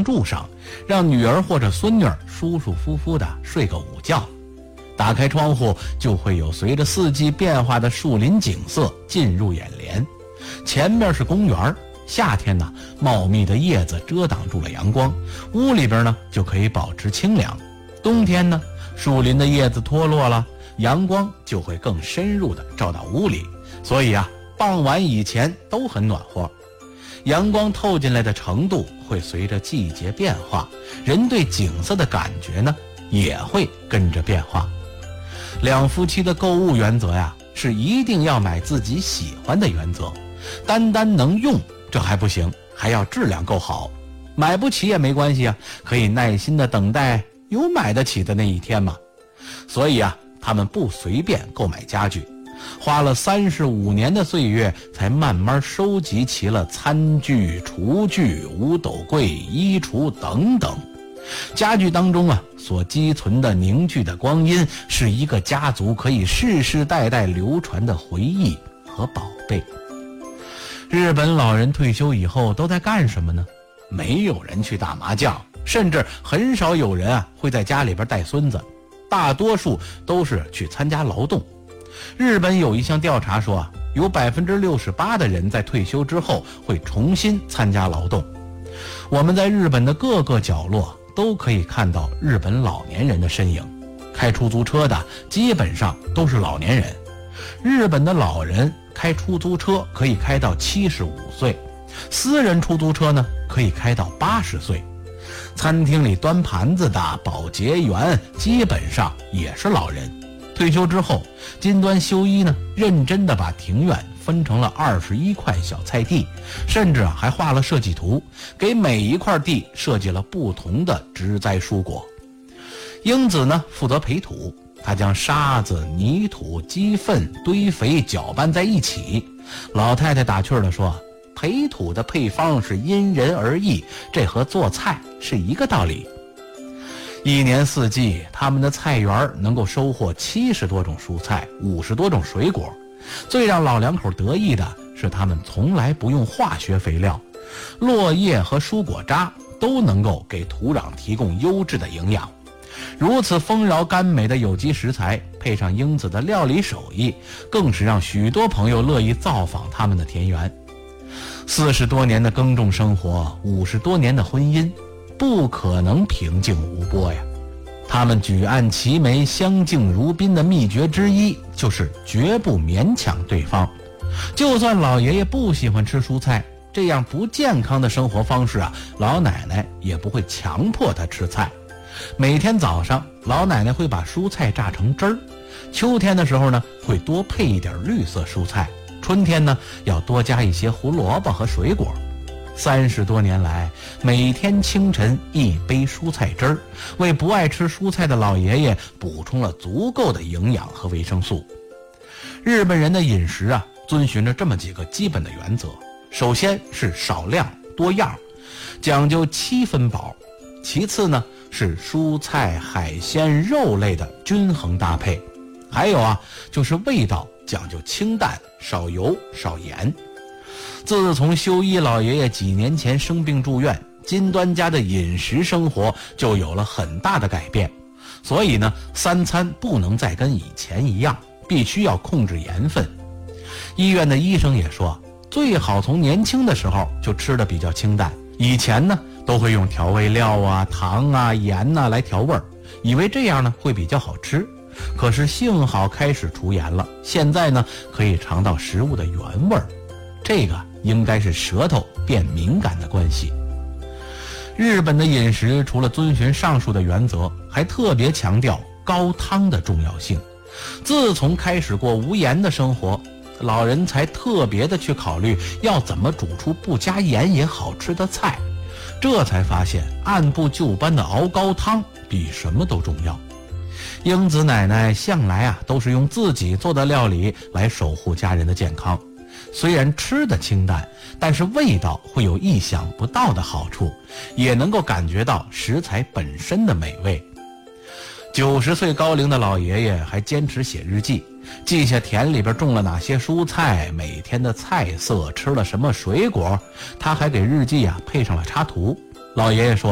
梁柱上，让女儿或者孙女舒舒服服地睡个午觉。打开窗户，就会有随着四季变化的树林景色进入眼帘。前面是公园，夏天呢，茂密的叶子遮挡住了阳光，屋里边呢就可以保持清凉。冬天呢，树林的叶子脱落了，阳光就会更深入地照到屋里，所以啊，傍晚以前都很暖和。阳光透进来的程度会随着季节变化，人对景色的感觉呢也会跟着变化。两夫妻的购物原则呀，是一定要买自己喜欢的原则，单单能用这还不行，还要质量够好。买不起也没关系啊，可以耐心的等待有买得起的那一天嘛。所以啊，他们不随便购买家具，花了35年的岁月，才慢慢收集齐了餐具、厨具、五斗柜、衣橱等等。家具当中啊，所积存的凝聚的光阴，是一个家族可以世世代代流传的回忆和宝贝。日本老人退休以后都在干什么呢？没有人去打麻将，甚至很少有人啊会在家里边带孙子，大多数都是去参加劳动。日本有一项调查说啊，有68%的人在退休之后会重新参加劳动。我们在日本的各个角落都可以看到日本老年人的身影，开出租车的基本上都是老年人。日本的老人开出租车可以开到75岁，私人出租车呢可以开到80岁。餐厅里端盘子的保洁员基本上也是老人。退休之后，金端修一呢认真地把庭院分成了21块小菜地，甚至还画了设计图，给每一块地设计了不同的植栽蔬果。英子呢负责培土，他将沙子、泥土、鸡粪堆肥搅拌在一起。老太太打趣地说，培土的配方是因人而异，这和做菜是一个道理。一年四季，他们的菜园能够收获70多种蔬菜，50多种水果。最让老两口得意的是，他们从来不用化学肥料，落叶和蔬果渣都能够给土壤提供优质的营养。如此丰饶甘美的有机食材，配上英子的料理手艺，更是让许多朋友乐意造访他们的田园。40多年的耕种生活，50多年的婚姻，不可能平静无波呀。他们举案齐眉、相敬如宾的秘诀之一，就是绝不勉强对方。就算老爷爷不喜欢吃蔬菜，这样不健康的生活方式啊，老奶奶也不会强迫他吃菜。每天早上，老奶奶会把蔬菜榨成汁儿。秋天的时候呢，会多配一点绿色蔬菜；春天呢，要多加一些胡萝卜和水果。30多年来，每天清晨一杯蔬菜汁儿，为不爱吃蔬菜的老爷爷补充了足够的营养和维生素。日本人的饮食啊，遵循着这么几个基本的原则。首先是少量多样，讲究7分饱。其次呢，是蔬菜、海鲜、肉类的均衡搭配。还有啊，就是味道讲究清淡，少油少盐。自从修一老爷爷几年前生病住院，金端家的饮食生活就有了很大的改变。所以呢，3餐不能再跟以前一样，必须要控制盐分。医院的医生也说，最好从年轻的时候就吃得比较清淡。以前呢，都会用调味料啊、糖啊、盐啊来调味儿，以为这样呢会比较好吃。可是幸好开始除盐了，现在呢可以尝到食物的原味儿。这个应该是舌头变敏感的关系。日本的饮食除了遵循上述的原则，还特别强调高汤的重要性。自从开始过无盐的生活，老人才特别的去考虑要怎么煮出不加盐也好吃的菜。这才发现按部就班的熬高汤比什么都重要。英子奶奶向来啊都是用自己做的料理来守护家人的健康。虽然吃的清淡，但是味道会有意想不到的好处，也能够感觉到食材本身的美味。90岁高龄的老爷爷还坚持写日记，记下田里边种了哪些蔬菜，每天的菜色，吃了什么水果。他还给日记啊配上了插图。老爷爷说，